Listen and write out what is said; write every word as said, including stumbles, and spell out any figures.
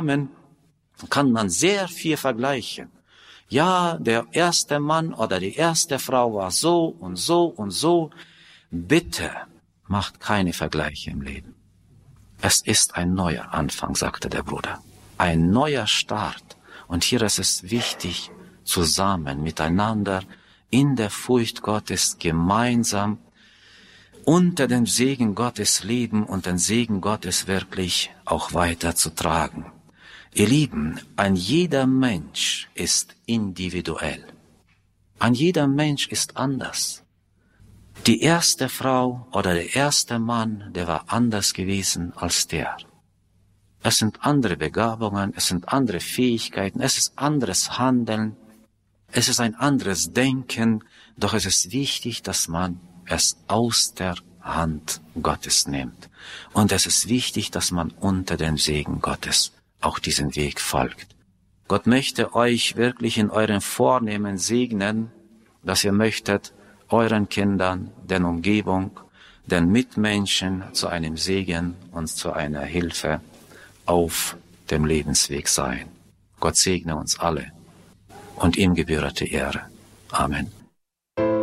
Samen kann man sehr viel vergleichen. Ja, der erste Mann oder die erste Frau war so und so und so. Bitte macht keine Vergleiche im Leben. Es ist ein neuer Anfang, sagte der Bruder. Ein neuer Start. Und hier ist es wichtig, zusammen, miteinander, in der Furcht Gottes, gemeinsam, unter dem Segen Gottes leben und den Segen Gottes wirklich auch weiterzutragen. Ihr Lieben, ein jeder Mensch ist individuell. Ein jeder Mensch ist anders. Die erste Frau oder der erste Mann, der war anders gewesen als der. Es sind andere Begabungen, es sind andere Fähigkeiten, es ist anderes Handeln, es ist ein anderes Denken, doch es ist wichtig, dass man es aus der Hand Gottes nimmt. Und es ist wichtig, dass man unter dem Segen Gottes auch diesen Weg folgt. Gott möchte euch wirklich in euren Vornehmen segnen, dass ihr möchtet euren Kindern, den Umgebung, den Mitmenschen zu einem Segen und zu einer Hilfe auf dem Lebensweg sein. Gott segne uns alle und ihm gebührt die Ehre. Amen.